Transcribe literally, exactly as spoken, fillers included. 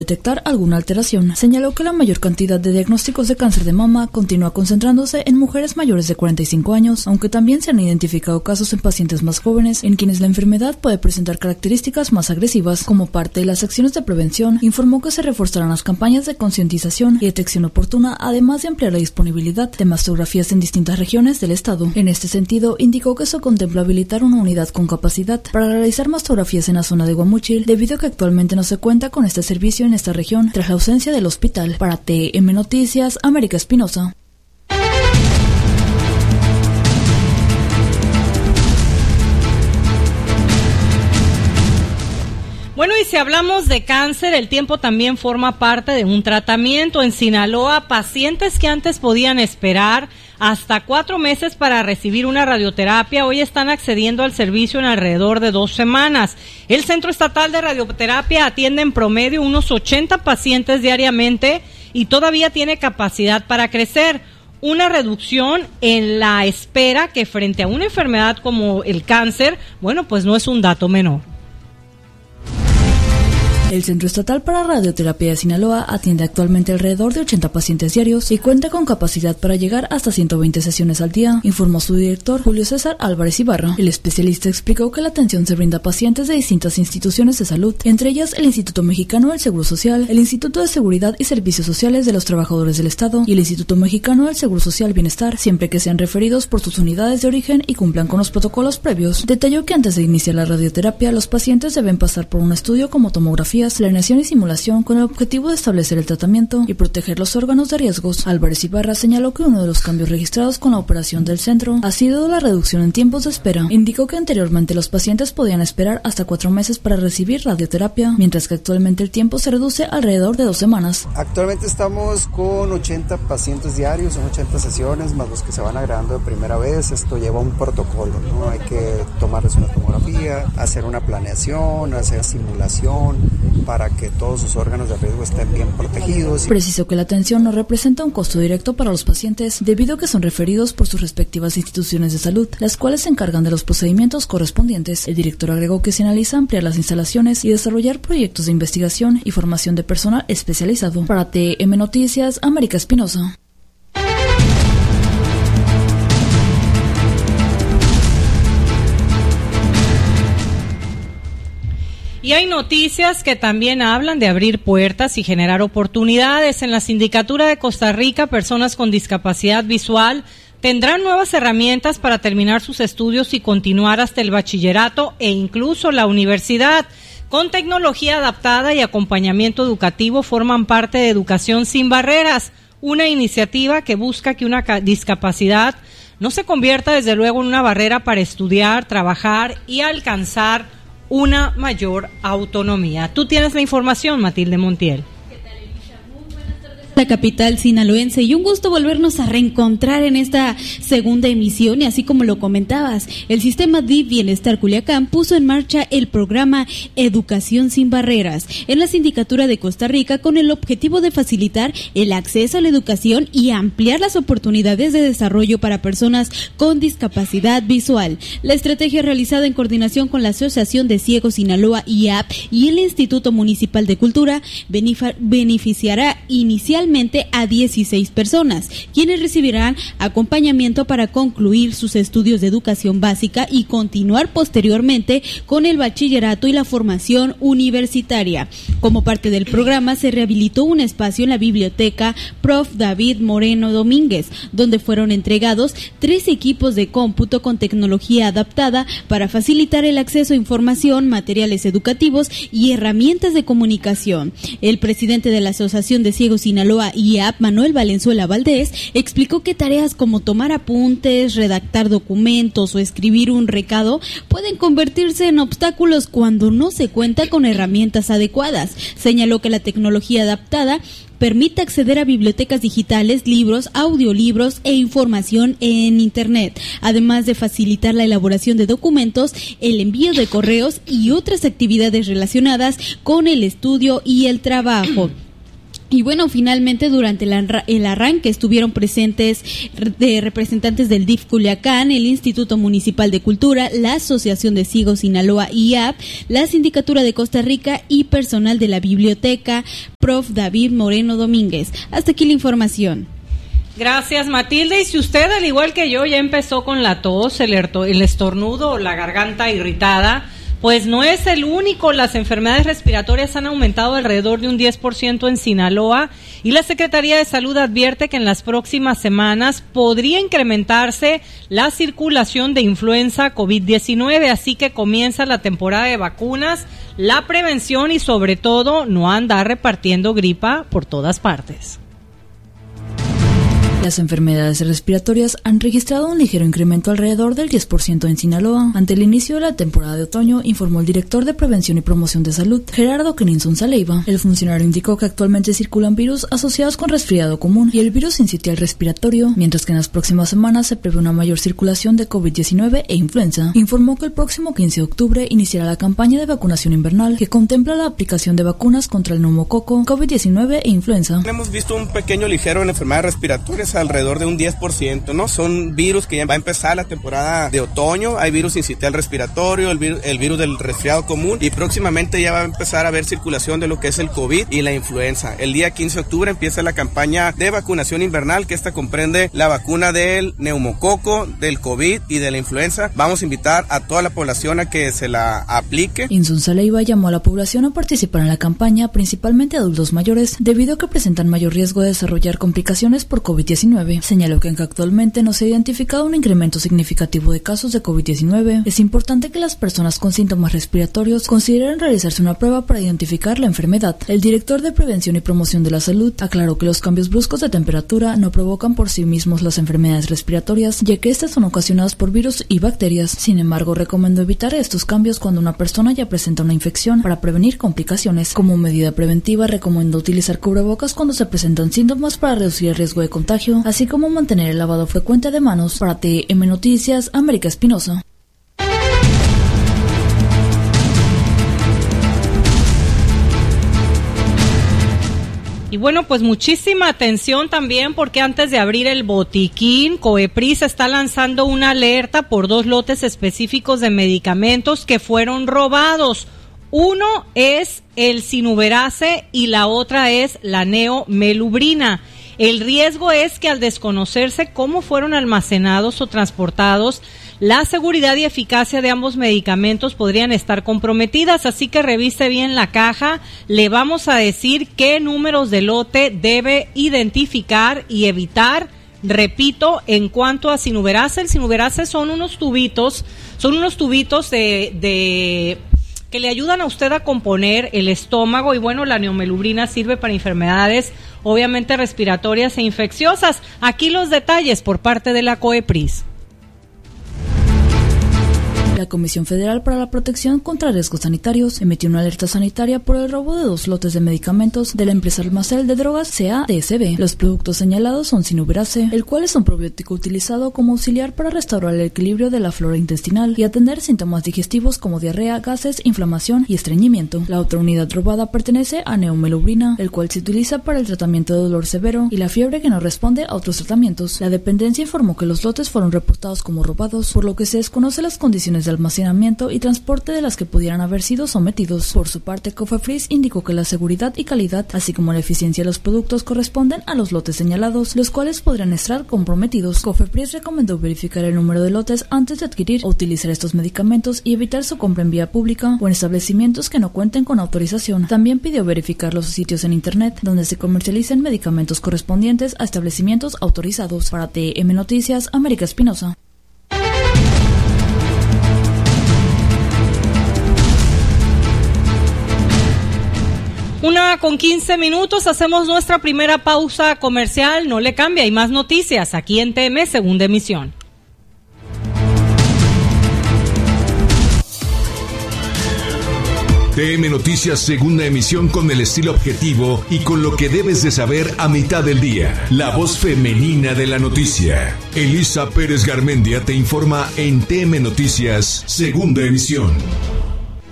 detectar alguna alteración. Señaló que la mayor cantidad de diagnósticos de cáncer de mama continúa concentrándose en mujeres mayores de cuarenta y cinco años, aunque también se han identificado casos en pacientes más jóvenes en quienes la enfermedad puede presentar características más agresivas. Como parte de las acciones de prevención, informó que se reforzarán las campañas de concientización y detección oportuna, además de ampliar la disponibilidad de mastografías en distintas regiones del estado. En este sentido, indicó que eso contempla habilitar una unidad con capacidad para realizar mastografías en la zona de Guamúchil, debido a que actualmente no se cuenta con este servicio en esta región tras la ausencia del hospital. Para T M Noticias, América Espinosa. Bueno, y si hablamos de cáncer, el tiempo también forma parte de un tratamiento. En Sinaloa, pacientes que antes podían esperar hasta cuatro meses para recibir una radioterapia, hoy están accediendo al servicio en alrededor de dos semanas. El Centro Estatal de Radioterapia atiende en promedio unos ochenta pacientes diariamente y todavía tiene capacidad para crecer. Una reducción en la espera que frente a una enfermedad como el cáncer, bueno, pues no es un dato menor. El Centro Estatal para Radioterapia de Sinaloa atiende actualmente alrededor de ochenta pacientes diarios y cuenta con capacidad para llegar hasta ciento veinte sesiones al día, informó su director Julio César Álvarez Ibarra. El especialista explicó que la atención se brinda a pacientes de distintas instituciones de salud, entre ellas el Instituto Mexicano del Seguro Social, el Instituto de Seguridad y Servicios Sociales de los Trabajadores del Estado y el Instituto Mexicano del Seguro Social Bienestar, siempre que sean referidos por sus unidades de origen y cumplan con los protocolos previos. Detalló que antes de iniciar la radioterapia, los pacientes deben pasar por un estudio como tomografía, planeación y simulación con el objetivo de establecer el tratamiento y proteger los órganos de riesgos. Álvarez Ibarra señaló que uno de los cambios registrados con la operación del centro ha sido la reducción en tiempos de espera. Indicó que anteriormente los pacientes podían esperar hasta cuatro meses para recibir radioterapia, mientras que actualmente el tiempo se reduce alrededor de dos semanas. Actualmente estamos con ochenta pacientes diarios, son ochenta sesiones, más los que se van agregando de primera vez. Esto lleva un protocolo, ¿no? Hay que tomarles una tomografía, hacer una planeación, hacer simulación, para que todos sus órganos de riesgo estén bien protegidos. Precisó que la atención no representa un costo directo para los pacientes, debido a que son referidos por sus respectivas instituciones de salud, las cuales se encargan de los procedimientos correspondientes. El director agregó que se analiza ampliar las instalaciones y desarrollar proyectos de investigación y formación de personal especializado. Para T M Noticias, América Espinosa. Y hay noticias que también hablan de abrir puertas y generar oportunidades. En la Sindicatura de Costa Rica, personas con discapacidad visual tendrán nuevas herramientas para terminar sus estudios y continuar hasta el bachillerato e incluso la universidad. Con tecnología adaptada y acompañamiento educativo forman parte de Educación Sin Barreras, una iniciativa que busca que una discapacidad no se convierta desde luego en una barrera para estudiar, trabajar y alcanzar una mayor autonomía. Tú tienes la información, Matilde Montiel. La capital sinaloense y un gusto volvernos a reencontrar en esta segunda emisión y así como lo comentabas, el sistema D I F Bienestar Culiacán puso en marcha el programa Educación Sin Barreras en la Sindicatura de Costa Rica con el objetivo de facilitar el acceso a la educación y ampliar las oportunidades de desarrollo para personas con discapacidad visual. La estrategia realizada en coordinación con la Asociación de Ciegos Sinaloa I A P y el Instituto Municipal de Cultura beneficiará inicialmente a dieciséis personas, quienes recibirán acompañamiento para concluir sus estudios de educación básica y continuar posteriormente con el bachillerato y la formación universitaria. Como parte del programa, se rehabilitó un espacio en la biblioteca Prof David Moreno Domínguez, donde fueron entregados tres equipos de cómputo con tecnología adaptada para facilitar el acceso a información, materiales educativos y herramientas de comunicación. El presidente de la Asociación de Ciegos Sinaloa I A P, Manuel Valenzuela Valdés, explicó que tareas como tomar apuntes, redactar documentos o escribir un recado pueden convertirse en obstáculos cuando no se cuenta con herramientas adecuadas. Señaló que la tecnología adaptada permite acceder a bibliotecas digitales, libros, audiolibros e información en Internet, además de facilitar la elaboración de documentos, el envío de correos y otras actividades relacionadas con el estudio y el trabajo. Y bueno, finalmente durante el, arra- el arranque estuvieron presentes de representantes del D I F Culiacán, el Instituto Municipal de Cultura, la Asociación de Sigo Sinaloa I A P, la Sindicatura de Costa Rica y personal de la biblioteca, prof David Moreno Domínguez. Hasta aquí la información. Gracias, Matilde. Y si usted, al igual que yo, ya empezó con la tos, el, erto- el estornudo o la garganta irritada, pues no es el único. Las enfermedades respiratorias han aumentado alrededor de un diez por ciento en Sinaloa y la Secretaría de Salud advierte que en las próximas semanas podría incrementarse la circulación de influenza covid diecinueve, así que comienza la temporada de vacunas, la prevención y sobre todo no andar repartiendo gripa por todas partes. Las enfermedades respiratorias han registrado un ligero incremento alrededor del diez por ciento en Sinaloa. Ante el inicio de la temporada de otoño, informó el director de Prevención y Promoción de Salud, Gerardo Keninson Saleiva. El funcionario indicó que actualmente circulan virus asociados con resfriado común y el virus sincitial respiratorio, mientras que en las próximas semanas se prevé una mayor circulación de covid diecinueve e influenza. Informó que el próximo quince de octubre iniciará la campaña de vacunación invernal, que contempla la aplicación de vacunas contra el neumococo, covid diecinueve e influenza. Hemos visto un pequeño ligero en enfermedades respiratorias, alrededor de un diez por ciento, ¿no? Son virus que ya va a empezar la temporada de otoño, hay virus sincitial respiratorio, el, vir, el virus del resfriado común y próximamente ya va a empezar a haber circulación de lo que es el COVID y la influenza. El día quince de octubre empieza la campaña de vacunación invernal, que esta comprende la vacuna del neumococo, del COVID y de la influenza. Vamos a invitar a toda la población a que se la aplique. Insun Saleiva llamó a la población a participar en la campaña, principalmente adultos mayores, debido a que presentan mayor riesgo de desarrollar complicaciones por covid diecinueve. Señaló que aunque actualmente no se ha identificado un incremento significativo de casos de covid diecinueve, es importante que las personas con síntomas respiratorios consideren realizarse una prueba para identificar la enfermedad. El director de Prevención y Promoción de la Salud aclaró que los cambios bruscos de temperatura no provocan por sí mismos las enfermedades respiratorias, ya que estas son ocasionadas por virus y bacterias. Sin embargo, recomendó evitar estos cambios cuando una persona ya presenta una infección para prevenir complicaciones. Como medida preventiva, recomendó utilizar cubrebocas cuando se presentan síntomas para reducir el riesgo de contagio, así como mantener el lavado frecuente de manos. Para T M Noticias, América Espinosa. Y bueno, pues muchísima atención también, porque antes de abrir el botiquín, COEPRIS está lanzando una alerta por dos lotes específicos de medicamentos que fueron robados. Uno es el Sinuberase y la otra es la neomelubrina. El riesgo es que al desconocerse cómo fueron almacenados o transportados, la seguridad y eficacia de ambos medicamentos podrían estar comprometidas, así que revise bien la caja. Le vamos a decir qué números de lote debe identificar y evitar. Repito, en cuanto a Sinuberase, el Sinuberase son unos tubitos, son unos tubitos de, de que le ayudan a usted a componer el estómago, y bueno, la neomelubrina sirve para enfermedades obviamente respiratorias e infecciosas. Aquí los detalles por parte de la COEPRIS. La Comisión Federal para la Protección contra Riesgos Sanitarios emitió una alerta sanitaria por el robo de dos lotes de medicamentos de la empresa Almacel de Drogas C A D S B. Los productos señalados son Sinuberase, el cual es un probiótico utilizado como auxiliar para restaurar el equilibrio de la flora intestinal y atender síntomas digestivos como diarrea, gases, inflamación y estreñimiento. La otra unidad robada pertenece a neomelubrina, el cual se utiliza para el tratamiento de dolor severo y la fiebre que no responde a otros tratamientos. La dependencia informó que los lotes fueron reportados como robados, por lo que se desconoce las condiciones de almacenamiento y transporte de las que pudieran haber sido sometidos. Por su parte, COFEPRIS indicó que la seguridad y calidad, así como la eficiencia de los productos, corresponden a los lotes señalados, los cuales podrían estar comprometidos. COFEPRIS recomendó verificar el número de lotes antes de adquirir o utilizar estos medicamentos y evitar su compra en vía pública o en establecimientos que no cuenten con autorización. También pidió verificar los sitios en internet donde se comercialicen medicamentos correspondientes a establecimientos autorizados. Para T M Noticias, América Espinosa. Una con quince minutos, hacemos nuestra primera pausa comercial. No le cambie, hay más noticias aquí en T M Segunda Emisión. T M Noticias Segunda Emisión, con el estilo objetivo y con lo que debes de saber a mitad del día. La voz femenina de la noticia. Elisa Pérez Garmendia te informa en T M Noticias Segunda Emisión.